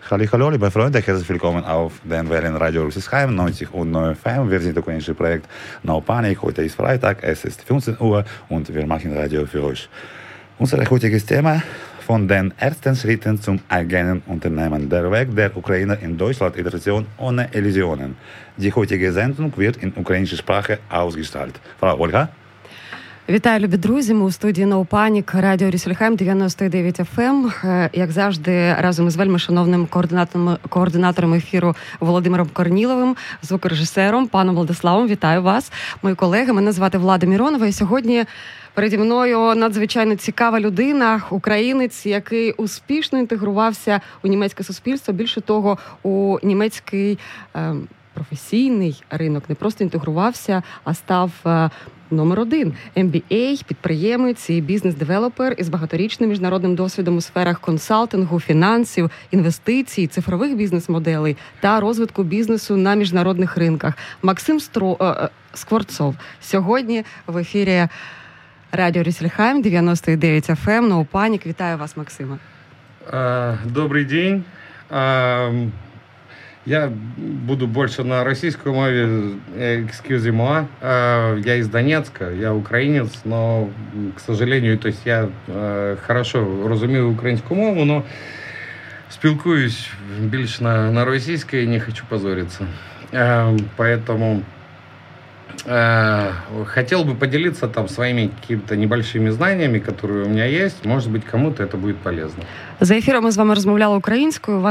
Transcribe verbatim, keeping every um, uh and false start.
Hallo, hallo, liebe Freunde, herzlich willkommen auf den Wellen Radio Rüsselsheim, neunzig und neun F M. Wir sind das ukrainische Projekt No Panic. Heute ist Freitag, es ist fünfzehn Uhr und wir machen Radio für euch. Unser heutiges Thema: von den ersten Schritten zum eigenen Unternehmen. Der Weg der Ukrainer in Deutschland, Iteration ohne Illusionen. Die heutige Sendung wird in ukrainischer Sprache ausgestrahlt. Frau Olga. Вітаю, любі друзі, ми у студії No Panic, радіо Рюссельхайм, дев'яносто дев'ять еф ем. Як завжди, разом із вельми шановним координатором, координатором ефіру Володимиром Корніловим, звукорежисером, паном Владиславом. Вітаю вас, мої колеги. Мене звати Влада Міронова, і сьогодні переді мною надзвичайно цікава людина, українець, який успішно інтегрувався у німецьке суспільство. Більше того, у німецький е, професійний ринок не просто інтегрувався, а став е, номер один. ем бі ей, підприємець і бізнес-девелопер із багаторічним міжнародним досвідом у сферах консалтингу, фінансів, інвестицій, цифрових бізнес-моделей та розвитку бізнесу на міжнародних ринках. Максим Стро... е, Скворцов сьогодні в ефірі радіо Рюссельхайм, дев'яносто дев'ять еф ем, No Panic. Вітаю вас, Максима. Добрый день. Я буду больше на российской мове. Excuse moi. Я из Донецка, я українець, но, к сожалению, то есть я хорошо розумію українську мову, но спілкуюсь більш на, на російській, не хочу позориться. Поэтому хотел бы поделиться там своими какими-то небольшими знаниями, которые у меня есть. Может быть, кому-то это будет полезно. За ефіром ми з вами розмовляли українською.